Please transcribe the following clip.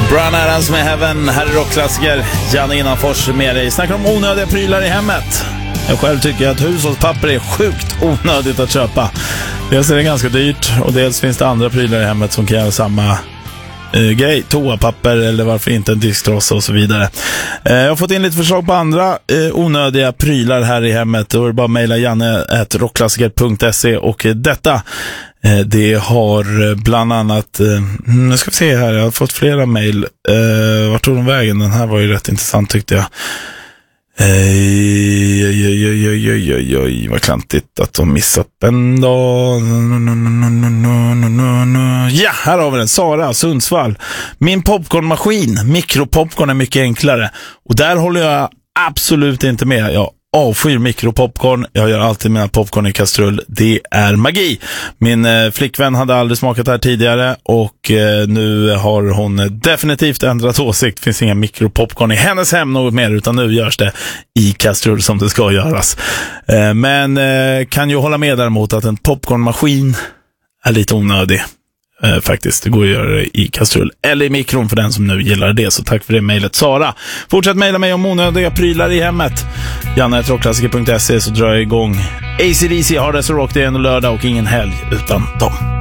Bryan Adams med Heaven, här är rockklassiker. Janne Innanfors med dig. Snackar om onödiga prylar i hemmet. Jag själv tycker att hushållspapper är sjukt onödigt att köpa. Dels är det ganska dyrt och dels finns det andra prylar i hemmet som kan göra samma grej. Toapapper eller varför inte en disktrossa och så vidare. Jag har fått in lite förslag på andra onödiga prylar här i hemmet. Då är det bara att mejla janne@rockklassiker.se och detta det har bland annat nu ska vi se här, jag har fått flera mejl. Vart tog de vägen? Den här var ju rätt intressant tyckte jag. Vad klantigt att de missat den då. Ja, här har vi den. Sara, Sundsvall. Min popcornmaskin, mikropopcorn är mycket enklare. Och där håller jag absolut inte med. Jag avskyr mikropopcorn. Jag gör alltid mina popcorn i kastrull. Det är magi. Min flickvän hade aldrig smakat det här tidigare och nu har hon definitivt ändrat åsikt. Det finns inga mikropopcorn i hennes hem något mer, utan nu görs det i kastrull som det ska göras. Men kan ju hålla med däremot att en popcornmaskin är lite onödig. Faktiskt, det går att göra det i kastrull eller i mikron för den som nu gillar det. Så tack för det mejlet, Sara. Fortsätt mejla mig om onödiga prylar i hemmet. janne@rockklassiker.se, så drar jag igång AC/DC Hard As A Rock. Det är en lördag och ingen helg utan dem.